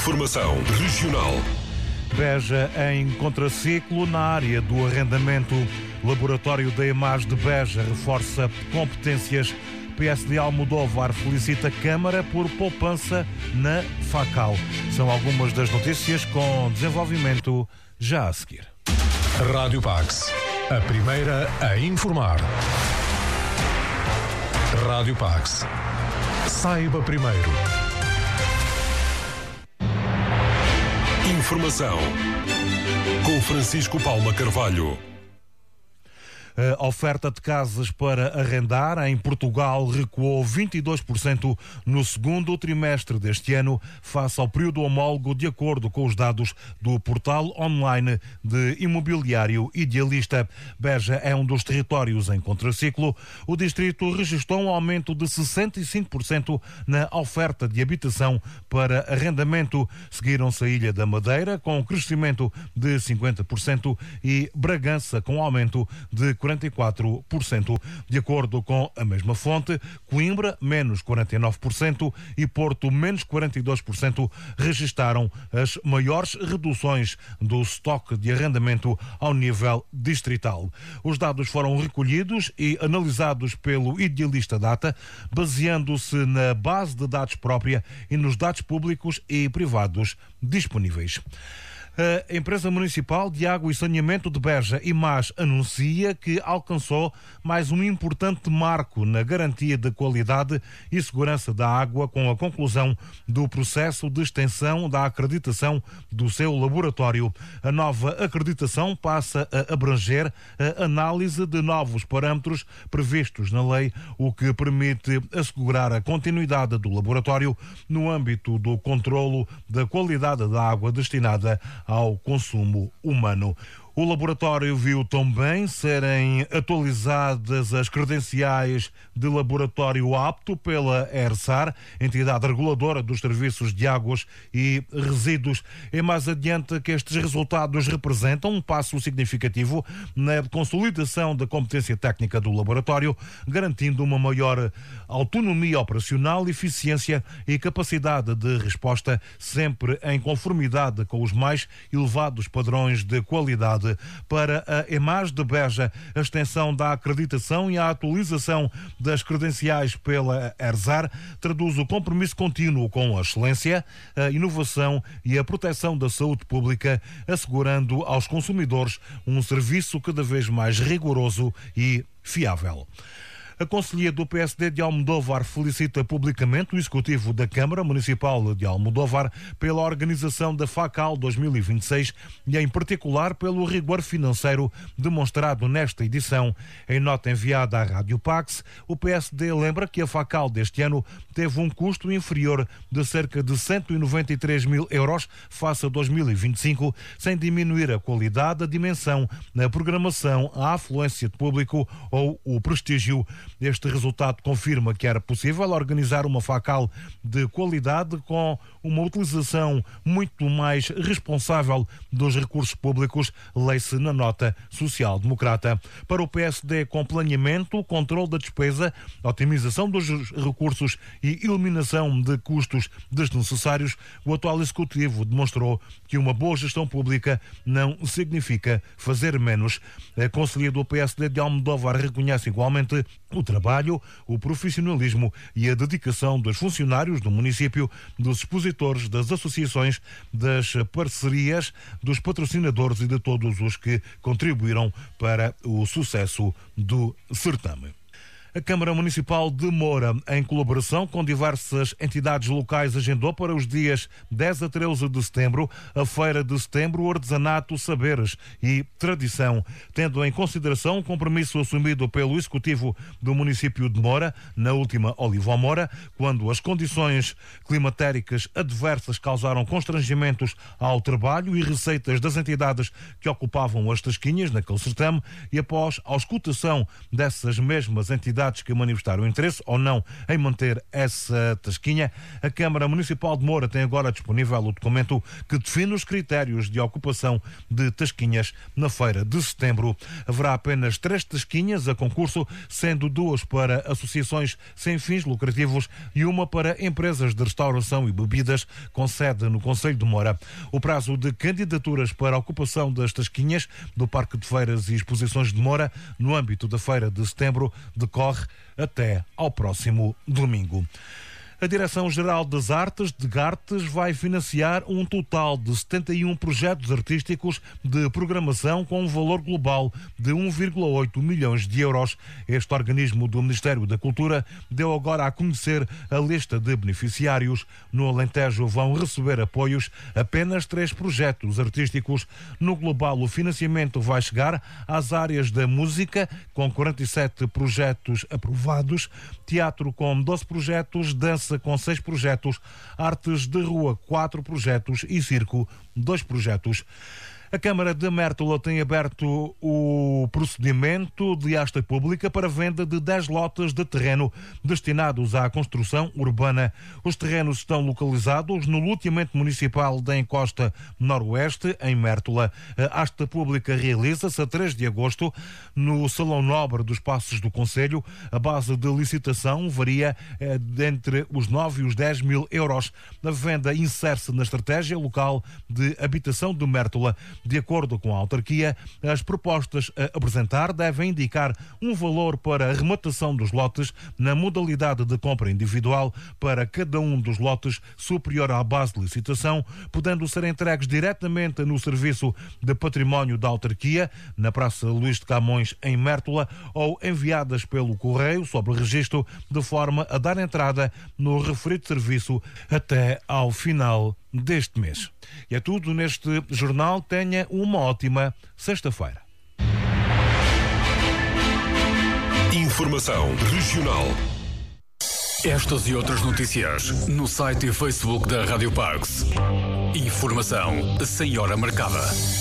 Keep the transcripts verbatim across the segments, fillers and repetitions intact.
Informação regional. Beja em contraciclo na área do arrendamento. Laboratório da EMAS de Beja reforça competências. P S D Almodóvar felicita a Câmara por poupança na FACAL. São algumas das notícias com desenvolvimento já a seguir. Rádio Pax, a primeira a informar. Rádio Pax. Saiba primeiro. Informação com Francisco Paula Carvalho. A oferta de casas para arrendar em Portugal recuou vinte e dois por cento no segundo trimestre deste ano, face ao período homólogo, de acordo com os dados do portal online de Imobiliário Idealista. Beja é um dos territórios em contraciclo. O distrito registrou um aumento de sessenta e cinco por cento na oferta de habitação para arrendamento. Seguiram-se a Ilha da Madeira, com um crescimento de cinquenta por cento, e Bragança, com um aumento de quarenta e quatro por cento. De acordo com a mesma fonte, Coimbra, menos quarenta e nove por cento, e Porto, menos quarenta e dois por cento, registaram as maiores reduções do estoque de arrendamento ao nível distrital. Os dados foram recolhidos e analisados pelo Idealista Data, baseando-se na base de dados própria e nos dados públicos e privados disponíveis. A Empresa Municipal de Água e Saneamento de Beja, EMAS, anuncia que alcançou mais um importante marco na garantia de qualidade e segurança da água com a conclusão do processo de extensão da acreditação do seu laboratório. A nova acreditação passa a abranger a análise de novos parâmetros previstos na lei, o que permite assegurar a continuidade do laboratório no âmbito do controlo da qualidade da água destinada ao consumo humano. O laboratório viu também serem atualizadas as credenciais de laboratório apto pela ERSAR, entidade reguladora dos serviços de águas e resíduos. É mais adiante que estes resultados representam um passo significativo na consolidação da competência técnica do laboratório, garantindo uma maior autonomia operacional, eficiência e capacidade de resposta, sempre em conformidade com os mais elevados padrões de qualidade. Para a EMAS de Beja, a extensão da acreditação e a atualização das credenciais pela ERSAR traduz o compromisso contínuo com a excelência, a inovação e a proteção da saúde pública, assegurando aos consumidores um serviço cada vez mais rigoroso e fiável. A conselheira do P S D de Almodóvar felicita publicamente o Executivo da Câmara Municipal de Almodóvar pela organização da FACAL dois mil e vinte e seis e, em particular, pelo rigor financeiro demonstrado nesta edição. Em nota enviada à Rádio Pax, o P S D lembra que a FACAL deste ano teve um custo inferior de cerca de cento e noventa e três mil euros face a dois mil e vinte e cinco, sem diminuir a qualidade, a dimensão, a programação, a afluência de público ou o prestígio. Este resultado confirma que era possível organizar uma FACAL de qualidade com uma utilização muito mais responsável dos recursos públicos, lê-se na nota social-democrata. Para o P S D, com planeamento, controle da despesa, otimização dos recursos e eliminação de custos desnecessários, o atual Executivo demonstrou que uma boa gestão pública não significa fazer menos. A conselheira do P S D de Almodóvar reconhece igualmente o trabalho, o profissionalismo e a dedicação dos funcionários do município, dos expositores, das associações, das parcerias, dos patrocinadores e de todos os que contribuíram para o sucesso do certame. A Câmara Municipal de Moura, em colaboração com diversas entidades locais, agendou para os dias dez a treze de setembro a Feira de Setembro Artesanato, Saberes e Tradição, tendo em consideração o compromisso assumido pelo Executivo do município de Moura na última Olivomora, quando as condições climatéricas adversas causaram constrangimentos ao trabalho e receitas das entidades que ocupavam as tasquinhas naquele certame, e após a auscultação dessas mesmas entidades entidades que manifestaram interesse ou não em manter essa tasquinha. A Câmara Municipal de Moura tem agora disponível o documento que define os critérios de ocupação de tasquinhas na feira de setembro. Haverá apenas três tasquinhas a concurso, sendo duas para associações sem fins lucrativos e uma para empresas de restauração e bebidas com sede no Concelho de Moura. O prazo de candidaturas para a ocupação das tasquinhas do Parque de Feiras e Exposições de Moura, no âmbito da feira de setembro, decorre até ao próximo domingo. A Direção-Geral das Artes de Gartes vai financiar um total de setenta e um projetos artísticos de programação com um valor global de um vírgula oito milhões de euros. Este organismo do Ministério da Cultura deu agora a conhecer a lista de beneficiários. No Alentejo vão receber apoios apenas três projetos artísticos. No global, o financiamento vai chegar às áreas da música, com quarenta e sete projetos aprovados, teatro com doze projetos, dança com seis projetos, artes de rua quatro projetos e circo dois projetos. A Câmara de Mértola tem aberto o procedimento de asta pública para venda de dez lotes de terreno destinados à construção urbana. Os terrenos estão localizados no loteamento municipal da Encosta Noroeste, em Mértola. A asta pública realiza-se a três de agosto no Salão Nobre dos Passos do Concelho. A base de licitação varia entre os nove e os dez mil euros. A venda insere-se na estratégia local de habitação de Mértola. De acordo com a autarquia, as propostas a apresentar devem indicar um valor para a arrematação dos lotes na modalidade de compra individual para cada um dos lotes superior à base de licitação, podendo ser entregues diretamente no Serviço de Património da autarquia, na Praça Luís de Camões, em Mértola, ou enviadas pelo correio sob registro, de forma a dar entrada no referido serviço até ao final deste mês. E é tudo neste jornal. Tenha uma ótima sexta-feira. Informação regional. Estas e outras notícias no site e Facebook da Rádio Parks. Informação sem hora marcada.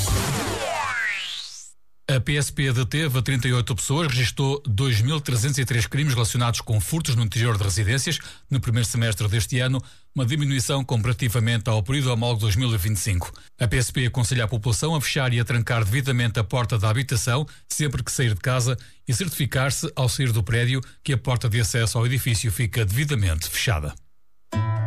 A P S P deteve trinta e oito pessoas, registrou dois mil trezentos e três crimes relacionados com furtos no interior de residências no primeiro semestre deste ano, uma diminuição comparativamente ao período homólogo dois mil e vinte e cinco. A P S P aconselha a população a fechar e a trancar devidamente a porta da habitação sempre que sair de casa e certificar-se ao sair do prédio que a porta de acesso ao edifício fica devidamente fechada.